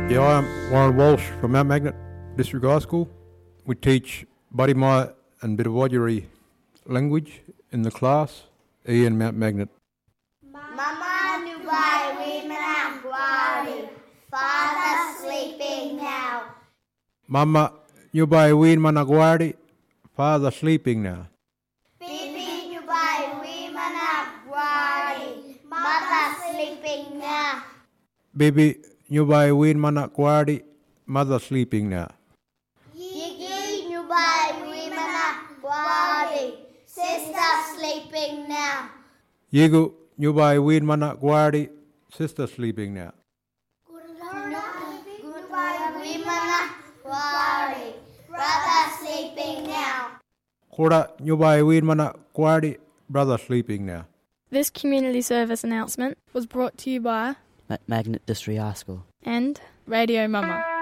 Yeah, I'm Warren Walsh from Mount Magnet District High School. We teach Budimai and Bidawajiri language in the class, in Mount Magnet. Mama Nubai Wimanam Gwari, Father sleeping now. Mama Nubai Win Managwari, Father sleeping now. Bibi Nubai Wimanam Gwari, Mother sleeping now. Bibi Nubai Win Managwari, Mother sleeping now. Yigi Nubai Wimanam Gwari, Sister sleeping now. Yigu Nubai Win Managwari, Sister sleeping now. Goodbye, Wimanam Gwari, Brother sleeping now. Kura Nubai Win Managwari, Brother sleeping now. This community service announcement was brought to you by Magnet District High School and Radio Mama.